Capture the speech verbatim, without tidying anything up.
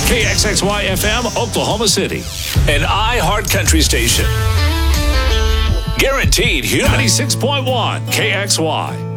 K X X Y F M, Oklahoma City. An iHeart Country station. Guaranteed ninety-six point one K X Y.